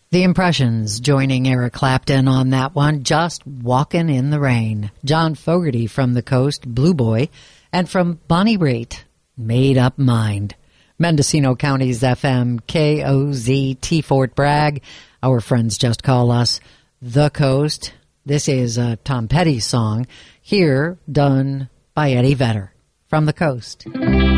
The Impressions joining Eric Clapton on that one, Just Walkin' in the Rain. John Fogerty from The Coast, Blue Boy, and from Bonnie Raitt, Made Up Mind. Mendocino County's FM KOZT Fort Bragg. Our friends just call us The Coast. This is a Tom Petty song, here done by Eddie Vedder from The Coast.